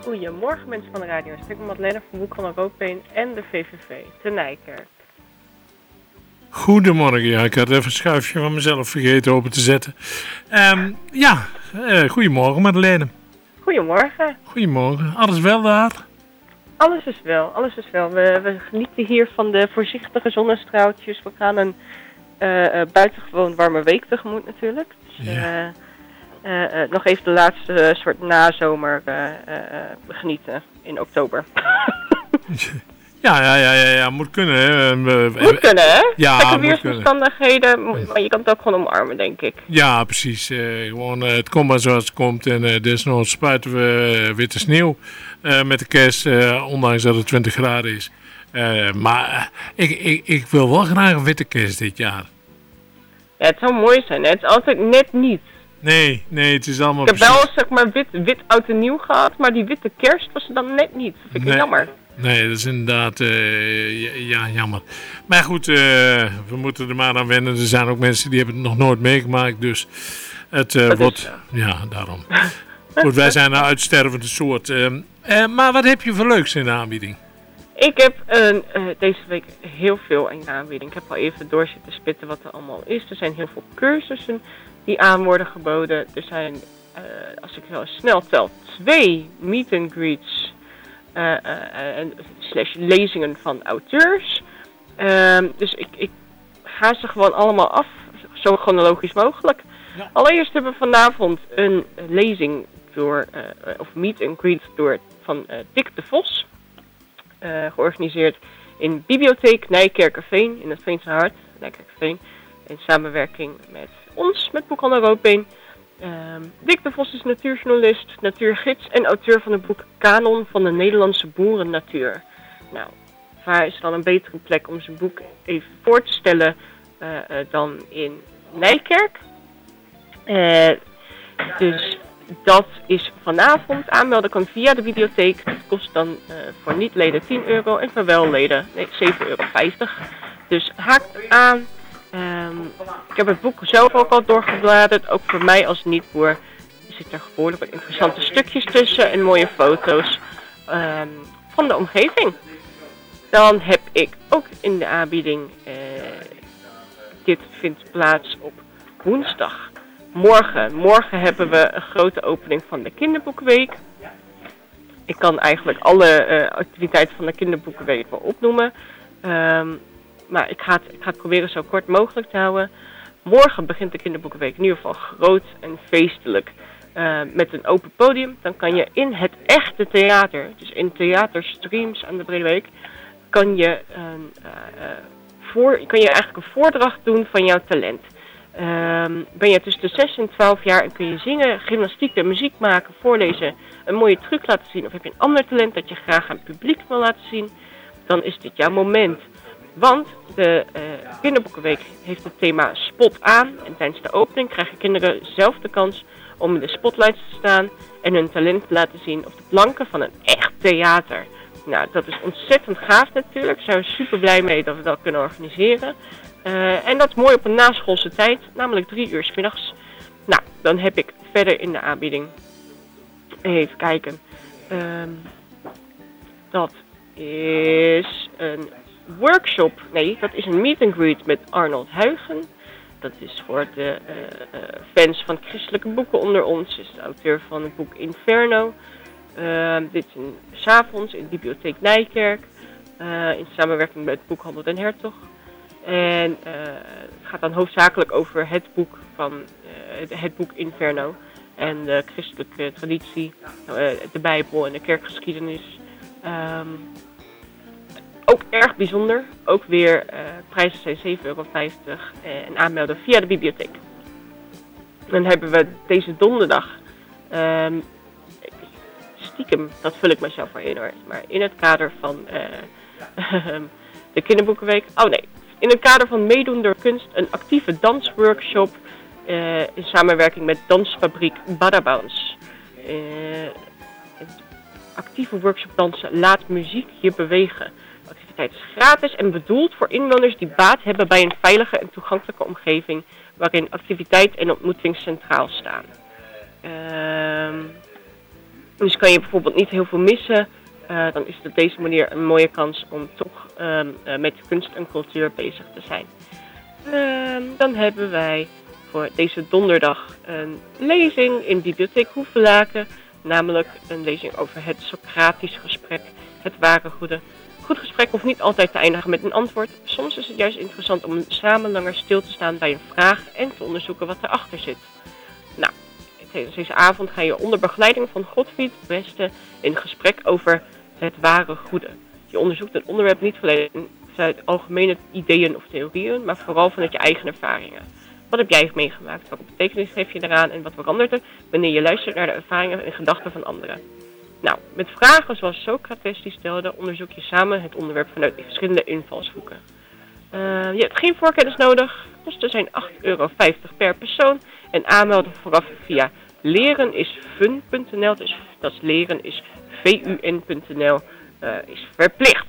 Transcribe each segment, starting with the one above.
Goedemorgen mensen van de radio. Ik ben Madeleine van Boek van de Roodbeen en de VVV te Nijkerk. Goedemorgen, ja, ik had even een schuifje van mezelf vergeten open te zetten. Goedemorgen Madeleine. Goedemorgen. Goedemorgen, alles wel daar? Alles is wel. We genieten hier van de voorzichtige zonnestraaltjes. We gaan een buitengewoon warme week tegemoet natuurlijk. Dus, Ja. nog even de laatste soort nazomer genieten in oktober. Ja, moet kunnen. Hè. Moet kunnen, hè? Ja, Lekker moet weersomstandigheden, maar je kan het ook gewoon omarmen, denk ik. Ja, precies. Het komt maar zoals het komt. En desnoods spuiten we witte sneeuw met de kerst, ondanks dat het 20 graden is. Maar ik wil wel graag een witte kerst dit jaar. Ja, het zou mooi zijn, hè? Het is altijd net niet. Nee, het is allemaal Ik heb wel zeg maar wit oud en nieuw gehad, maar die witte kerst was er dan net niet. Dat vind ik jammer. Nee, dat is inderdaad jammer. Maar goed, we moeten er maar aan wennen. Er zijn ook mensen die hebben het nog nooit meegemaakt, dus het wordt... Ja, daarom. Goed, wij zijn een uitstervende soort. Maar wat heb je voor leuks in de aanbieding? Ik heb deze week heel veel in de aanbieding. Ik heb al even door zitten spitten wat er allemaal is. Er zijn heel veel cursussen die aan worden geboden. Er zijn, als ik heel snel tel, 2 meet and greets / lezingen van auteurs. Dus ik ga ze gewoon allemaal af, zo chronologisch mogelijk. Ja. Allereerst hebben we vanavond een lezing of meet and greet van Dick de Vos. Georganiseerd in Bibliotheek Nijkerkerveen, in het Veense Hart, Nijkerkerveen, in samenwerking met ons, met Boekhandel Roodbeen. Dick de Vos is natuurjournalist, natuurgids en auteur van het boek Kanon van de Nederlandse boerennatuur. Nou, waar is dan een betere plek om zijn boek even voor te stellen dan in Nijkerk? Dus dat is vanavond. Aanmelden kan via de bibliotheek. Dat kost dan voor niet-leden €10 en voor wel-leden €7,50. Dus haak aan. Ik heb het boek zelf ook al doorgebladerd. Ook voor mij als niet-boer zitten er behoorlijk wat interessante stukjes tussen en mooie foto's van de omgeving. Dan heb ik ook in de aanbieding, dit vindt plaats op woensdag. Morgen hebben we een grote opening van de kinderboekenweek. Ik kan eigenlijk alle activiteiten van de kinderboekenweek wel opnoemen. Maar ik ga het proberen zo kort mogelijk te houden. Morgen begint de kinderboekenweek in ieder geval groot en feestelijk. Met een open podium. Dan kan je in het echte theater, dus in theaterstreams aan de Brede Week, kan je eigenlijk een voordracht doen van jouw talent. Ben je tussen de 6 en 12 jaar en kun je zingen, gymnastiek en muziek maken, voorlezen, een mooie truc laten zien, of heb je een ander talent dat je graag aan het publiek wil laten zien, dan is dit jouw moment. Want de kinderboekenweek heeft het thema Spot aan en tijdens de opening krijgen kinderen zelf de kans om in de spotlights te staan en hun talent te laten zien op de planken van een echt theater. Nou, dat is ontzettend gaaf natuurlijk. Daar zijn we super blij mee dat we dat kunnen organiseren. En dat is mooi op een naschoolse tijd, namelijk 3 uur 's middags. Nou, dan heb ik verder in de aanbieding, even kijken, dat is een workshop, dat is een meet and greet met Arnold Huygen. Dat is voor de fans van christelijke boeken onder ons, is de auteur van het boek Inferno. Dit is 's avonds in de bibliotheek Nijkerk, in samenwerking met Boekhandel Den Hertog. En het gaat dan hoofdzakelijk over het boek Inferno en de christelijke traditie, de Bijbel en de kerkgeschiedenis. Ook erg bijzonder, ook weer prijzen zijn €7,50 en aanmelden via de bibliotheek. Dan hebben we deze donderdag, stiekem, dat vul ik mezelf maar in hoor, maar in het kader van de kinderboekenweek, in het kader van Meedoen door Kunst, een actieve dansworkshop in samenwerking met dansfabriek Badabounce. Actieve workshop dansen, laat muziek je bewegen. De activiteit is gratis en bedoeld voor inwoners die baat hebben bij een veilige en toegankelijke omgeving waarin activiteit en ontmoeting centraal staan. Dus kan je bijvoorbeeld niet heel veel missen. Dan is het op deze manier een mooie kans om toch met kunst en cultuur bezig te zijn. Dan hebben wij voor deze donderdag een lezing in Bibliotheek Hoevelaken. Namelijk een lezing over het Socratisch gesprek, het ware goede. Goed gesprek hoeft niet altijd te eindigen met een antwoord. Soms is het juist interessant om samen langer stil te staan bij een vraag en te onderzoeken wat erachter zit. Nou, tijdens deze avond ga je onder begeleiding van Godfried Beste in gesprek over het ware goede. Je onderzoekt het onderwerp niet volledig vanuit algemene ideeën of theorieën, maar vooral vanuit je eigen ervaringen. Wat heb jij meegemaakt? Welke betekenis geef je eraan en wat verandert er wanneer je luistert naar de ervaringen en gedachten van anderen? Nou, met vragen zoals Socrates die stelde, onderzoek je samen het onderwerp vanuit die verschillende invalshoeken. Je hebt geen voorkennis nodig. Kosten zijn €8,50 per persoon. En aanmelden vooraf via lerenisfun.nl. Dus dat is lerenisvun.nl is verplicht.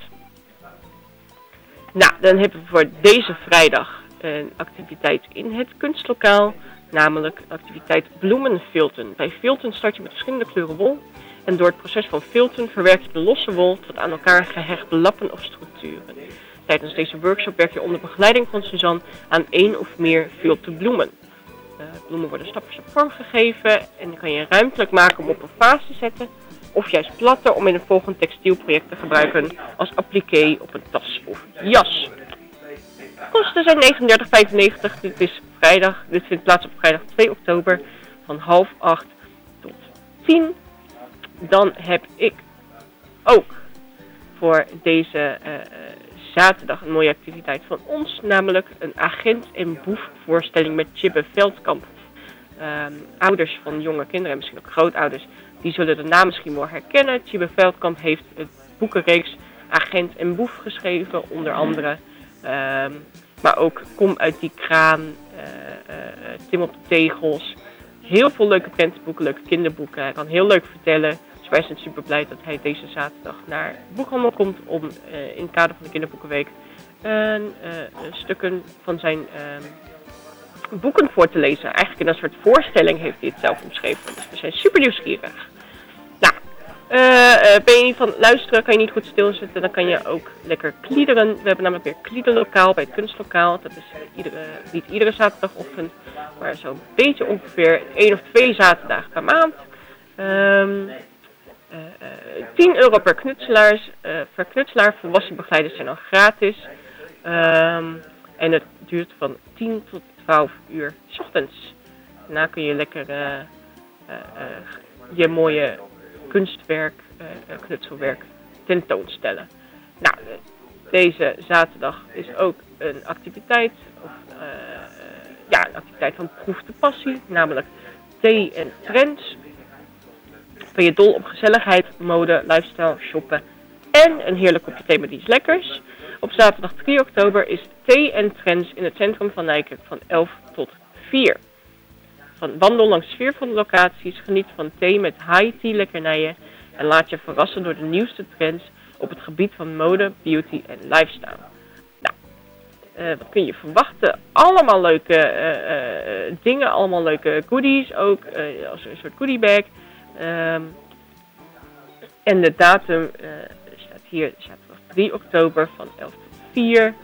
Nou, dan hebben we voor deze vrijdag een activiteit in het kunstlokaal. Namelijk activiteit bloemenfilten. Bij filten start je met verschillende kleuren wol. En door het proces van filten verwerk je de losse wol tot aan elkaar gehechte lappen of structuren. Tijdens deze workshop werk je onder begeleiding van Suzanne aan 1 of meer filtenbloemen. Bloemen worden stap voor stap vormgegeven en dan kan je ruimtelijk maken om op een vaas te zetten. Of juist platter om in een volgend textielproject te gebruiken als appliqué op een tas of jas. Kosten zijn €39,95. Dit vindt plaats op vrijdag 2 oktober van 7:30 tot 10. Dan heb ik ook voor deze zaterdag een mooie activiteit van ons. Namelijk een agent en boef voorstelling met Tjibbe Veldkamp. Ouders van jonge kinderen en misschien ook grootouders, die zullen de naam misschien wel herkennen. Tjibbe Veldkamp heeft het boekenreeks Agent en Boef geschreven, onder andere. Maar ook Kom uit die kraan, Tim op de tegels. Heel veel leuke prentenboeken, leuke kinderboeken. Hij kan heel leuk vertellen. Dus wij zijn super blij dat hij deze zaterdag naar de boekhandel komt om in het kader van de Kinderboekenweek stukken van zijn boeken voor te lezen. Eigenlijk in een soort voorstelling heeft hij het zelf omschreven. Dus we zijn super nieuwsgierig. Nou, ben je niet van luisteren, kan je niet goed stilzitten, dan kan je ook lekker kliederen. We hebben namelijk weer kliederlokaal bij het kunstlokaal. Dat is niet iedere zaterdagochtend, maar zo'n beetje ongeveer 1 of 2 zaterdagen per maand. €10 per knutselaar. Volwassen begeleiders zijn al gratis. En het duurt van 10 tot 12 uur 's ochtends. Daarna kun je lekker je mooie kunstwerk, knutselwerk tentoonstellen. Nou, deze zaterdag is ook een activiteit, een activiteit van Proef de Passie, namelijk thee en trends. Ben je dol op gezelligheid, mode, lifestyle, shoppen en een heerlijk kopje thee met iets lekkers? Op zaterdag 3 oktober is thee en trends in het centrum van Nijkerk van 11 tot 4. Wandel langs sfeervolle locaties, geniet van thee met high tea lekkernijen en laat je verrassen door de nieuwste trends op het gebied van mode, beauty en lifestyle. Nou, wat kun je verwachten? Allemaal leuke dingen, allemaal leuke goodies ook, als een soort goodiebag. En de datum staat hier, zaterdag 3 oktober van 11 tot 4.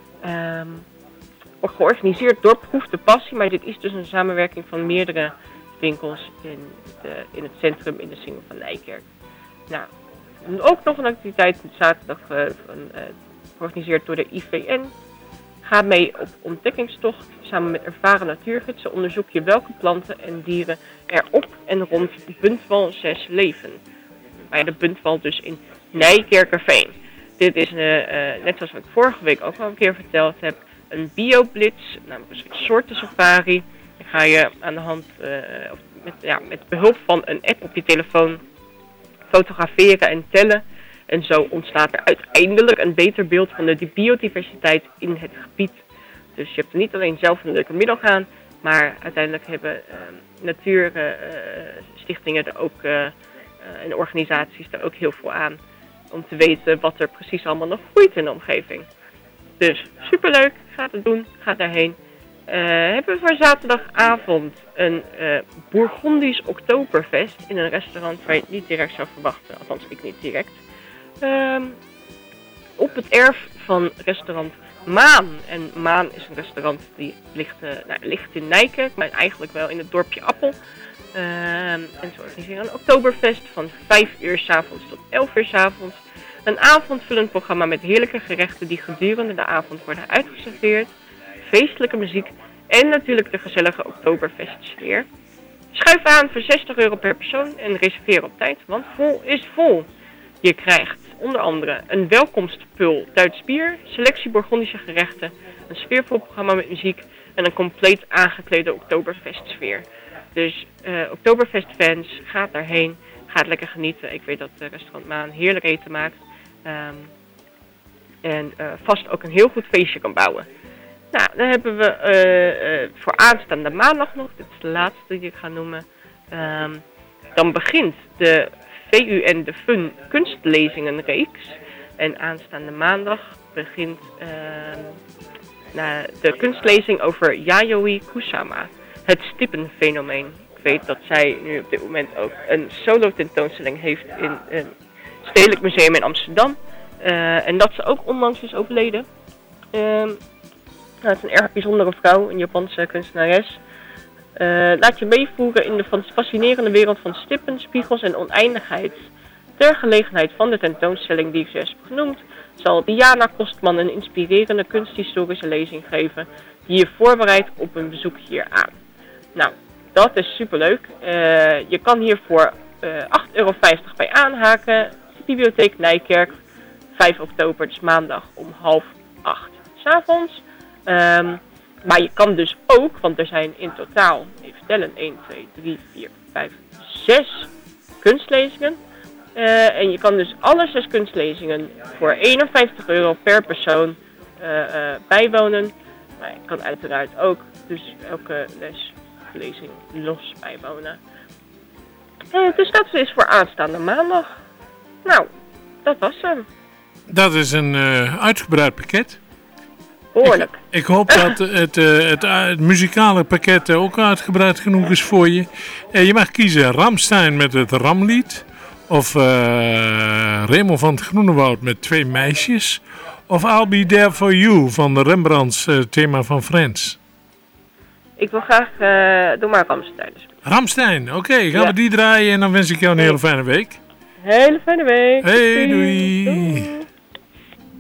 Wordt georganiseerd door Proef de Passie, maar dit is dus een samenwerking van meerdere winkels in het centrum in de Singel van Nijkerk. Nou, ook nog een activiteit zaterdag georganiseerd door de IVN. Ga mee op ontdekkingstocht. Samen met ervaren natuurgidsen onderzoek je welke planten en dieren er op en rond Buntwal 6 leven. Bij de Buntwal dus in Nijkerkerveen. Dit is, net zoals ik vorige week ook al een keer verteld heb, een bioblitz, namelijk een soort soortensafari. Dan ga je aan de hand, met behulp van een app op je telefoon, fotograferen en tellen. En zo ontstaat er uiteindelijk een beter beeld van de biodiversiteit in het gebied. Dus je hebt er niet alleen zelf een leuke middag aan, maar uiteindelijk hebben natuurstichtingen er ook en organisaties er ook heel veel aan. Om te weten wat er precies allemaal nog groeit in de omgeving. Dus superleuk, ga het doen, ga daarheen. hebben we voor zaterdagavond een Bourgondisch Oktoberfest in een restaurant waar je het niet direct zou verwachten. Althans, ik niet direct. Op het erf van restaurant Maan. En Maan is een restaurant die ligt in Nijkerk, maar eigenlijk wel in het dorpje Appel. En ze organiseren een Oktoberfest van 5 uur 's avonds tot 11 uur 's avonds. Een avondvullend programma met heerlijke gerechten die gedurende de avond worden uitgeserveerd. Feestelijke muziek en natuurlijk de gezellige Oktoberfestsfeer. Schuif aan voor €60 per persoon en reserveer op tijd, want vol is vol. Je krijgt onder andere een welkomstpul Duits bier, selectie Bourgondische gerechten, een sfeervol programma met muziek en een compleet aangeklede Oktoberfestsfeer. Dus Oktoberfestfans, gaat daarheen, gaat lekker genieten. Ik weet dat restaurant Maan heerlijk eten maakt. En vast ook een heel goed feestje kan bouwen. Nou, dan hebben we voor aanstaande maandag nog, dit is de laatste die ik ga noemen. Dan begint de VUN de Fun kunstlezingenreeks. En aanstaande maandag begint de kunstlezing over Yayoi Kusama, het stippenfenomeen. Ik weet dat zij nu op dit moment ook een solo tentoonstelling heeft in een Stedelijk Museum in Amsterdam. En dat ze ook onlangs is overleden. Het is een erg bijzondere vrouw, een Japanse kunstenares. Laat je meevoeren in de fascinerende wereld van stippen, spiegels en oneindigheid. Ter gelegenheid van de tentoonstelling die ik zojuist heb genoemd, zal Diana Kostman een inspirerende kunsthistorische lezing geven die je voorbereidt op een bezoek hier aan. Nou, dat is superleuk. Je kan hier voor €8,50 bij aanhaken. Bibliotheek Nijkerk, 5 oktober, dus maandag om 7:30 s'avonds. Maar je kan dus ook, want er zijn in totaal, even tellen, 1, 2, 3, 4, 5, 6 kunstlezingen. En je kan dus alle 6 kunstlezingen voor €51 per persoon bijwonen. Maar je kan uiteraard ook dus elke lezing los bijwonen. Dus dat is voor aanstaande maandag. Nou, dat was hem. Dat is een uitgebreid pakket. Behoorlijk. Ik hoop dat het muzikale pakket ook uitgebreid genoeg is voor je. Je mag kiezen Rammstein met het Ramlied. Of Raymond van het Groenewoud met 2 meisjes. Of I'll Be There For You van de Rembrandts thema van Friends. Ik wil graag, doe maar Rammstein. Dus. Rammstein, oké, gaan we die draaien en dan wens ik jou een hele fijne week. Hele fijne week. Hey, doei.